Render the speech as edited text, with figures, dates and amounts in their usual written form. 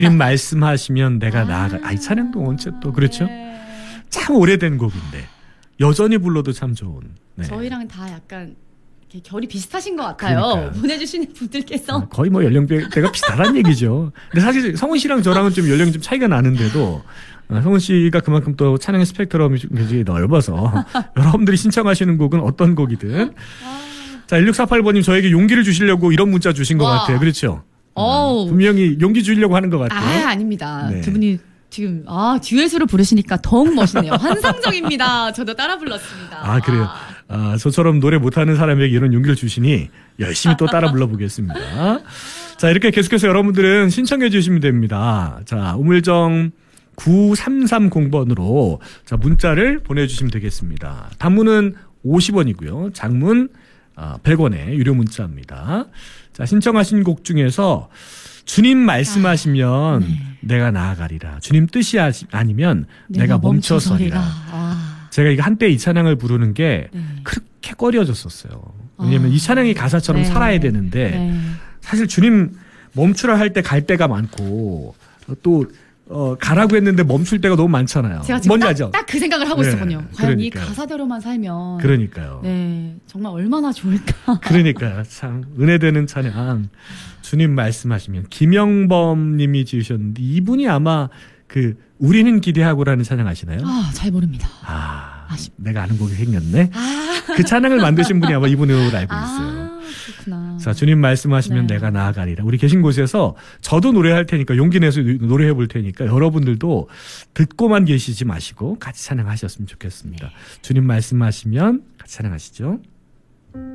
주님 말씀하시면 내가 나아가. 이 찬양도 언제 또 그렇죠? 네. 참 오래된 곡인데 여전히 불러도 참 좋은. 네. 저희랑 다 약간 이렇게 결이 비슷하신 것 같아요. 그러니까요. 보내주시는 분들께서. 거의 뭐 연령대가 비슷하다는 얘기죠. 근데 사실 성훈 씨랑 저랑은 좀 연령이 좀 차이가 나는데도 성훈 씨가 그만큼 또 찬양의 스펙트럼이 굉장히 넓어서 여러분들이 신청하시는 곡은 어떤 곡이든 자 1648번님 저에게 용기를 주시려고 이런 문자 주신 것 같아요. 그렇죠? 분명히 용기 주려고 하는 것 같아요. 아닙니다. 네. 두 분이 지금 듀엣으로 부르시니까 더욱 멋있네요. 환상적입니다. 저도 따라 불렀습니다. 그래요. 저처럼 노래 못하는 사람에게 이런 용기를 주시니 열심히 또 따라 불러보겠습니다. 자, 이렇게 계속해서 여러분들은 신청해 주시면 됩니다. 자, 우물정 9330번으로 자, 문자를 보내주시면 되겠습니다. 단문은 50원이고요. 장문 100원의 유료 문자입니다. 자, 신청하신 곡 중에서 주님 말씀하시면 내가 나아가리라. 주님 뜻이 아니면 내가 멈춰서리라. 제가 이거 한때 이 찬양을 부르는 게 그렇게 꺼려졌었어요. 왜냐면 이 찬양이 가사처럼 살아야 되는데 사실 주님 멈추라 할 때 갈 때가 많고 또 가라고 했는데 멈출 때가 너무 많잖아요. 제가 지금 뭔지 알죠? 딱 그 생각을 하고 있었군요. 과연 그러니까요. 이 가사대로만 살면 그러니까요. 네, 정말 얼마나 좋을까. 그러니까요. 참 은혜되는 찬양. 주님 말씀하시면 김영범 님이 지으셨는데 이분이 아마 우리는 기대하고라는 찬양 아시나요? 잘 모릅니다. 내가 아는 곡이 생겼네. 그 찬양을 만드신 분이 아마 이분으로 알고 있어요. 그렇구나. 자, 주님 말씀하시면 내가 나아가리라. 우리 계신 곳에서 저도 노래할 테니까 용기 내서 노래해 볼 테니까 여러분들도 듣고만 계시지 마시고 같이 찬양하셨으면 좋겠습니다. 주님 말씀하시면 같이 찬양하시죠.